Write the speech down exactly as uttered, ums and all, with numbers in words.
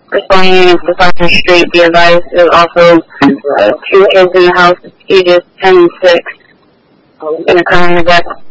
responding to Foster Street. Be advised there's also uh, two kids in the house, ages ten and six, in a car wreck.